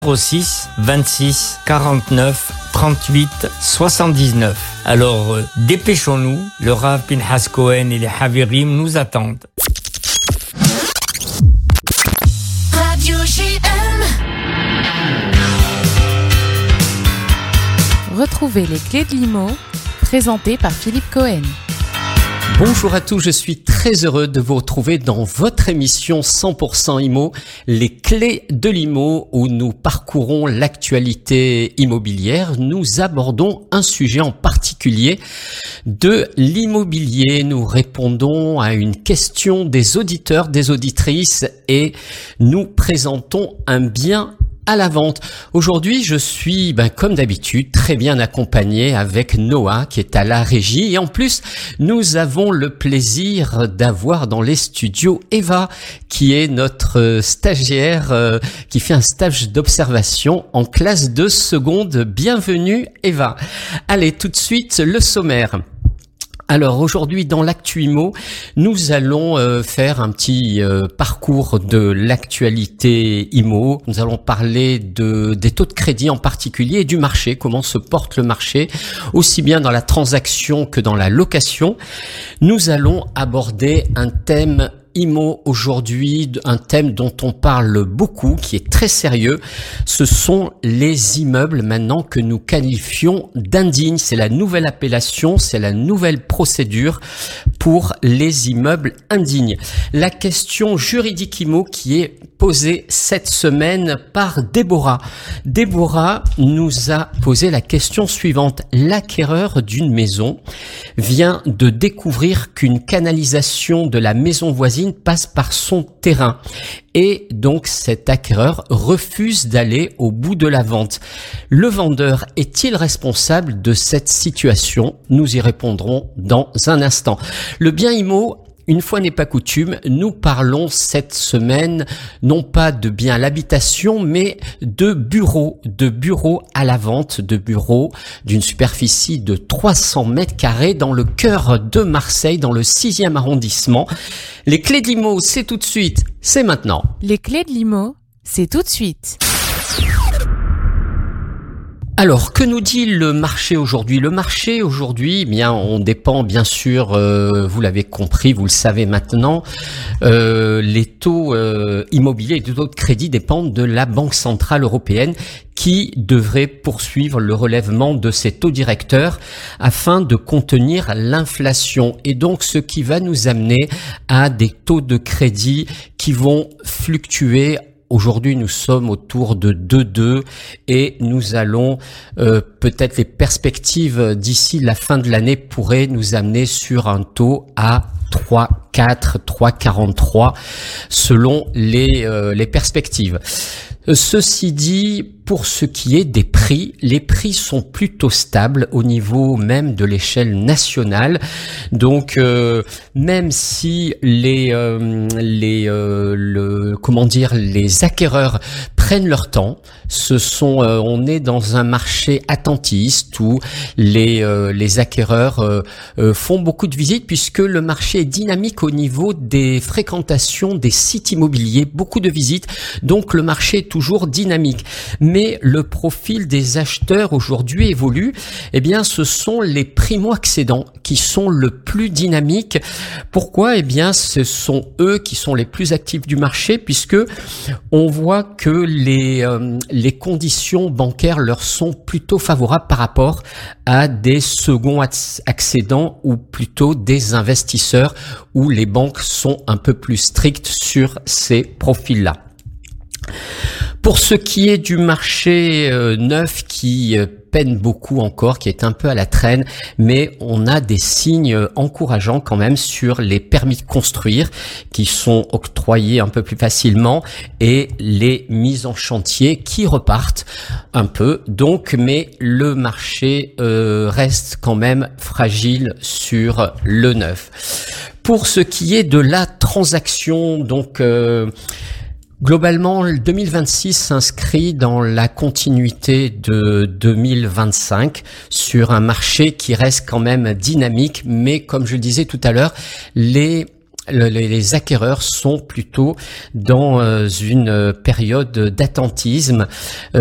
06 26 49 38 79. Alors, dépêchons-nous, le Rav Pinhas Cohen et les Havirim nous attendent. Radio JM. Retrouvez les clés de l'IMO, présentées par Philippe Cohen. Bonjour à tous, je suis très heureux de vous retrouver dans votre émission 100% IMO, les clés de l'IMO, où nous parcourons l'actualité immobilière. Nous abordons un sujet en particulier de l'immobilier. Nous répondons à une question des auditeurs, des auditrices et nous présentons un bien à la vente. Aujourd'hui, je suis, comme d'habitude, très bien accompagné avec Noah qui est à la régie. Et en plus, nous avons le plaisir d'avoir dans les studios Eva qui est notre stagiaire qui fait un stage d'observation en classe de seconde. Bienvenue Eva. Allez, tout de suite, le sommaire. Alors aujourd'hui dans l'Actu IMO, nous allons faire un petit parcours de l'actualité IMO. Nous allons parler des taux de crédit en particulier et du marché, comment se porte le marché, aussi bien dans la transaction que dans la location. Nous allons aborder un thème IMO aujourd'hui, un thème dont on parle beaucoup, qui est très sérieux. Ce sont les immeubles maintenant que nous qualifions d'indignes. C'est la nouvelle appellation, c'est la nouvelle procédure pour les immeubles indignes. La question juridique IMO qui est posée cette semaine par Déborah. Déborah nous a posé la question suivante. L'acquéreur d'une maison vient de découvrir qu'une canalisation de la maison voisine passe par son terrain et donc cet acquéreur refuse d'aller au bout de la vente. Le vendeur est-il responsable de cette situation? Nous y répondrons dans un instant. Le bien IMO, une fois n'est pas coutume, nous parlons cette semaine non pas de biens à l'habitation, mais de bureaux à la vente, de bureaux d'une superficie de 300 mètres carrés dans le cœur de Marseille, dans le 6e arrondissement. Les clés de l'IMO, c'est tout de suite, c'est maintenant. Les clés de l'IMO, c'est tout de suite. Alors, que nous dit le marché aujourd'hui? Le marché aujourd'hui, on dépend bien sûr, vous l'avez compris, vous le savez maintenant, les taux immobiliers et les taux de crédit dépendent de la Banque Centrale Européenne qui devrait poursuivre le relèvement de ses taux directeurs afin de contenir l'inflation. Et donc, ce qui va nous amener à des taux de crédit qui vont fluctuer. Aujourd'hui, nous sommes autour de 2,2 et nous allons peut-être les perspectives d'ici la fin de l'année pourraient nous amener sur un taux à 3,4, 3,43 selon les perspectives. Ceci dit, pour ce qui est des prix, les prix sont plutôt stables au niveau même de l'échelle nationale. Donc, même si les acquéreurs prennent leur temps, on est dans un marché attentiste où les acquéreurs font beaucoup de visites puisque le marché est dynamique au niveau des fréquentations des sites immobiliers, beaucoup de visites. Donc, le marché est toujours dynamique. Mais le profil des acheteurs aujourd'hui évolue. Ce sont les primo-accédants qui sont le plus dynamiques. Pourquoi? Ce sont eux qui sont les plus actifs du marché puisque on voit que les conditions bancaires leur sont plutôt favorables par rapport à des seconds accédants ou plutôt des investisseurs où les banques sont un peu plus strictes sur ces profils-là. Pour ce qui est du marché neuf qui peine beaucoup encore, qui est un peu à la traîne, mais on a des signes encourageants quand même sur les permis de construire qui sont octroyés un peu plus facilement et les mises en chantier qui repartent un peu. Donc, mais le marché reste quand même fragile sur le neuf. Pour ce qui est de la transaction, donc globalement, le 2026 s'inscrit dans la continuité de 2025 sur un marché qui reste quand même dynamique, mais comme je le disais tout à l'heure, les les acquéreurs sont plutôt dans une période d'attentisme.